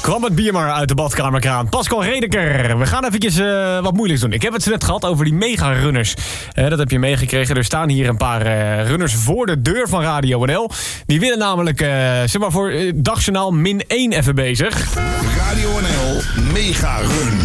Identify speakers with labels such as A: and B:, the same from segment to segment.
A: Kwam het bier maar uit de badkamerkraan. Pascal Redeker, we gaan eventjes wat moeilijks doen. Ik heb het zo net gehad over die mega-runners. Dat heb je meegekregen. Er staan hier een paar runners voor de deur van Radio NL. Die willen namelijk, zeg maar voor Dagjournaal -1 even bezig.
B: Radio NL Mega-run.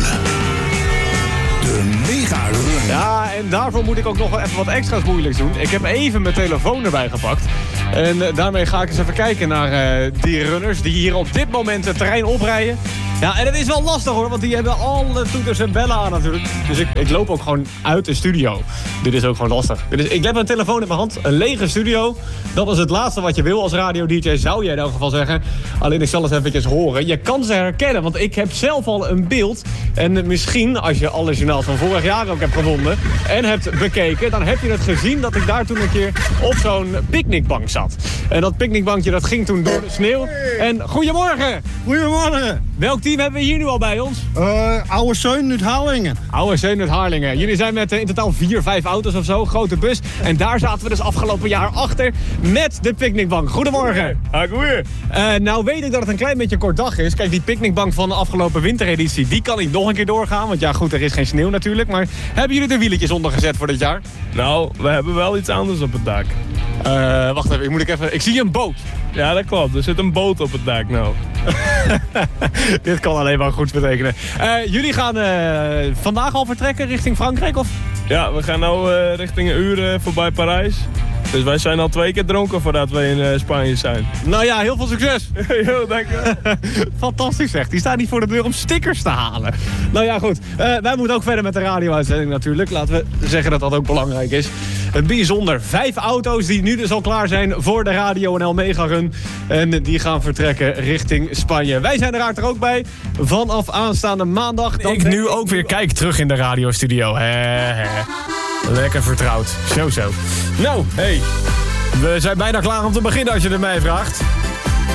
B: De Mega-run.
A: Ja, en daarvoor moet ik ook nog wel even wat extra's moeilijks doen. Ik heb even mijn telefoon erbij gepakt. En daarmee ga ik eens even kijken naar die runners die hier op dit moment het terrein oprijden. Ja, en het is wel lastig hoor, want die hebben alle toeters en bellen aan natuurlijk. Dus ik loop ook gewoon uit de studio. Dit is ook gewoon lastig. Dus ik heb een telefoon in mijn hand, een lege studio. Dat is het laatste wat je wil als radio-dj, zou jij in elk geval zeggen. Alleen ik zal het eventjes horen. Je kan ze herkennen, want ik heb zelf al een beeld. En misschien, als je alle journaals van vorig jaar ook hebt gevonden en hebt bekeken, dan heb je het gezien dat ik daar toen een keer op zo'n picknickbank zat. En dat picknickbankje dat ging toen door de sneeuw. En goedemorgen!
C: Goedemorgen.
A: Welk team hebben we hier nu al bij ons?
C: Oude Zeun uit Harlingen.
A: Oude Zeun uit Harlingen. Jullie zijn met in totaal 4, 5 auto's of zo. Grote bus. En daar zaten we dus afgelopen jaar achter met de picknickbank. Goedemorgen.
D: Goeie.
A: Nou weet ik dat het een klein beetje kort dag is. Kijk, die picknickbank van de afgelopen wintereditie, die kan niet nog een keer doorgaan. Want ja, goed, er is geen sneeuw natuurlijk. Maar hebben jullie de wieletjes ondergezet voor dit jaar?
D: Nou, we hebben wel iets anders op het dak.
A: Wacht even, ik zie een boot.
D: Ja, dat klopt. Er zit een boot op het dak nou.
A: Dit kan alleen maar goed betekenen. Jullie gaan vandaag al vertrekken richting Frankrijk, of?
D: Ja, we gaan nou richting een uur voorbij Parijs. Dus wij zijn al 2 keer dronken voordat we in Spanje zijn.
A: Nou ja, heel veel succes.
D: Jo, dankjewel.
A: Fantastisch zeg. Die staan niet voor de deur om stickers te halen. Nou ja, goed. Wij moeten ook verder met de radio-uitzending natuurlijk. Laten we zeggen dat dat ook belangrijk is. Bijzonder. 5 auto's die nu dus al klaar zijn voor de Radio NL Mega-run. En die gaan vertrekken richting Spanje. Wij zijn er ook bij vanaf aanstaande maandag. Ik nu ook weer kijk terug in de radiostudio. Lekker vertrouwd. Zo. Nou, hey. We zijn bijna klaar om te beginnen als je het mij vraagt.